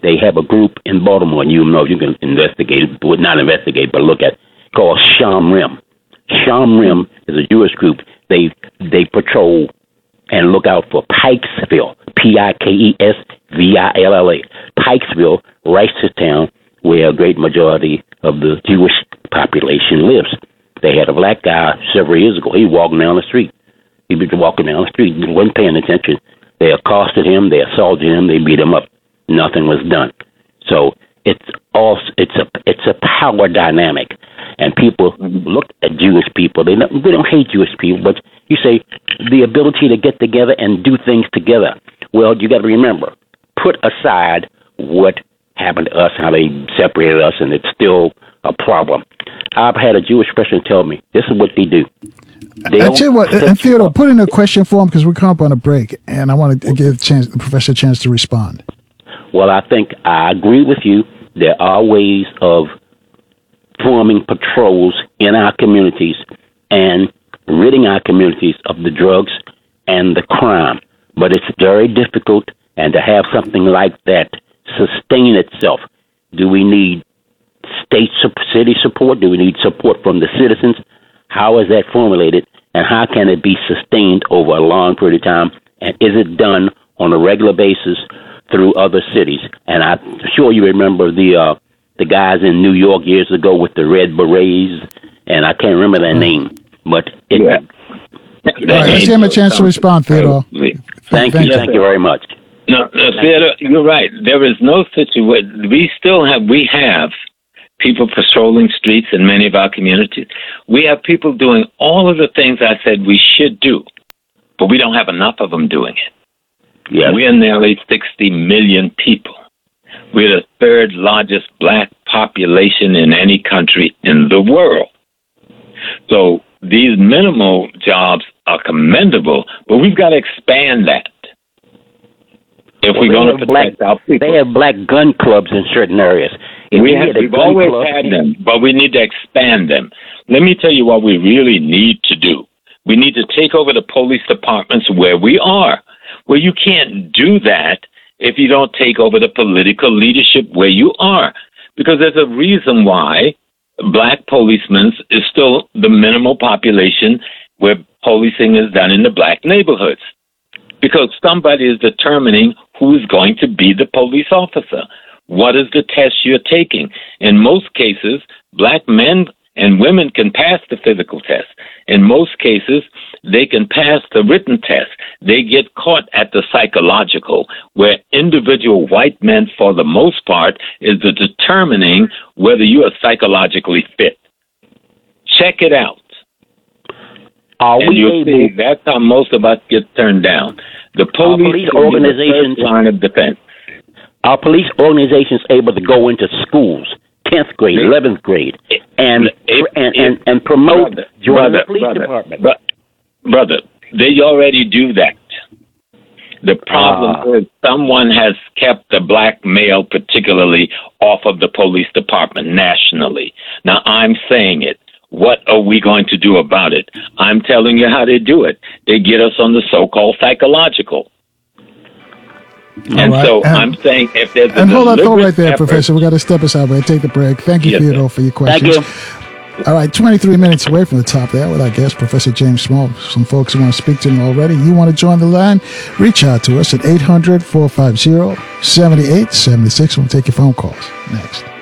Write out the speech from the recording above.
They have a group in Baltimore, and you know you can investigate, would not investigate, but look at, called Shamrim. Shamrim is a Jewish group. They patrol and look out for Pikesville, Pikesvilla, Pikesville, Reisterstown, where a great majority of the Jewish population lives. They had a black guy several years ago. He was walking down the street. He was walking down the street. He wasn't paying attention. They accosted him. They assaulted him. They beat him up. Nothing was done. So it's a power dynamic, and people look at Jewish people. They don't hate Jewish people, but you say the ability to get together and do things together. Well, you got to remember, put aside what happened to us, how they separated us, and it's still a problem. I've had a Jewish person tell me this is what they do. I tell you what, and Theodore, put in a question for him because we're coming up on a break, and I want to give the professor a chance to respond. Well, I think I agree with you. There are ways of forming patrols in our communities and ridding our communities of the drugs and the crime. But it's very difficult, and to have something like that sustain itself, do we need city support? Do we need support from the citizens? How is that formulated, and how can it be sustained over a long period of time? And is it done on a regular basis through other cities? And I'm sure you remember the guys in New York years ago with the red berets, and I can't remember their name, but it. Yeah. All right, let's give him a chance to respond, Theodore. Thank you very much. No, Theodore, you're right. There is no situation. We have people patrolling streets in many of our communities. We have people doing all of the things I said we should do, but we don't have enough of them doing it. Yes. We're nearly 60 million people. We're the third largest black population in any country in the world. So these minimal jobs are commendable, but we've got to expand that. If we're going to protect our people. They have black gun clubs in certain areas. We've always had them, but we need to expand them. Let me tell you what we really need to do. We need to take over the police departments where we are. Well, you can't do that if you don't take over the political leadership where you are, because there's a reason why black policemen is still the minimal population where policing is done in the black neighborhoods, because somebody is determining who's going to be the police officer. What is the test you're taking? In most cases, black men and women can pass the physical test. In most cases, they can pass the written test. They get caught at the psychological, where individual white men, for the most part, is the determining whether you are psychologically fit. Check it out. And you'll see that's how most of us get turned down. The police organizations, the first line of defense. Our police organizations able to go into schools, 10th grade, 11th grade, and promote joining the police department. Brother, they already do that. The problem is someone has kept the black male particularly off of the police department nationally. Now, I'm saying it. What are we going to do about it? I'm telling you how they do it. They get us on the so-called psychological. And so I'm saying if there's and hold on, thought right there, Professor. We got to step aside. We'll take the break. Thank you, Theodore, for your questions. Thank you. All right, 23 minutes away from the top there with our guest, Professor James Small. Some folks who want to speak to him already. You want to join the line? Reach out to us at 800-450-7876. We'll take your phone calls next.